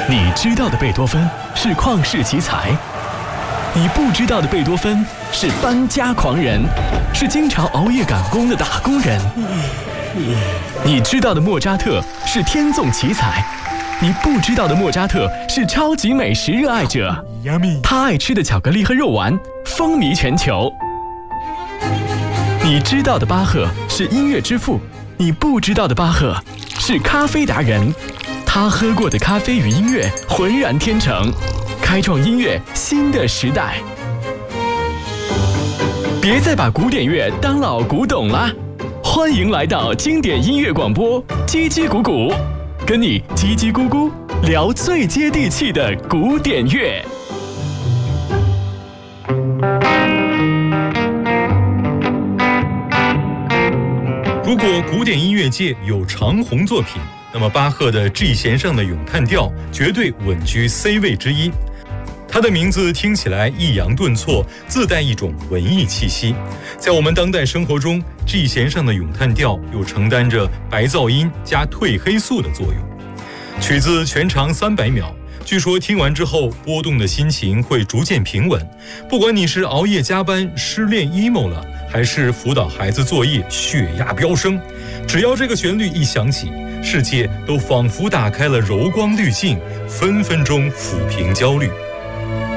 你知道的贝多芬是旷世奇才，你不知道的贝多芬是搬家狂人，是经常熬夜赶工的打工人。你知道的莫扎特是天纵奇才，你不知道的莫扎特是超级美食热爱者，他爱吃的巧克力和肉丸风靡全球。你知道的巴赫是音乐之父，你不知道的巴赫是咖啡达人，他喝过的咖啡与音乐浑然天成，开创音乐新的时代。别再把古典乐当老古董啦！欢迎来到经典音乐广播，叽叽咕咕，跟你叽叽咕咕聊最接地气的古典乐。 如果古典音乐界有长红作品，那么巴赫的 G 弦上的咏叹调绝对稳居 C 位之一。它的名字听起来抑扬顿挫，自带一种文艺气息。在我们当代生活中， G 弦上的咏叹调又承担着白噪音加褪黑素的作用。曲子全长300秒，据说听完之后，波动的心情会逐渐平稳。不管你是熬夜加班、失恋 emo 了，还是辅导孩子作业血压飙升，只要这个旋律一响起，世界都仿佛打开了柔光滤镜，分分钟抚平焦虑。